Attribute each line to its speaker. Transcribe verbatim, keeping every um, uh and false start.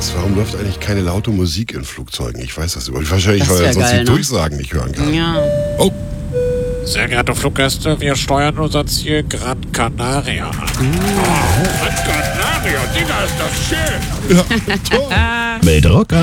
Speaker 1: Ernst, warum läuft eigentlich keine laute Musik in Flugzeugen? Ich weiß das überhaupt. Wahrscheinlich,
Speaker 2: Das
Speaker 1: weil
Speaker 2: wär
Speaker 1: er sonst
Speaker 2: geil,
Speaker 1: die
Speaker 2: ne?
Speaker 1: Durchsagen nicht hören kann.
Speaker 2: Ja.
Speaker 1: Oh,
Speaker 3: Sehr geehrte Fluggäste, wir steuern unser Ziel Gran Canaria an. Oh, Gran Canaria, Digga, ist das schön!
Speaker 1: ja, toll.
Speaker 4: Mit Rock